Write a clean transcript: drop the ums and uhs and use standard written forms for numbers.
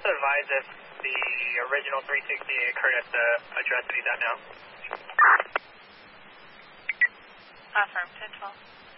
also advise if the original 360 occurred at the address that he's at now. Affirm, 1012.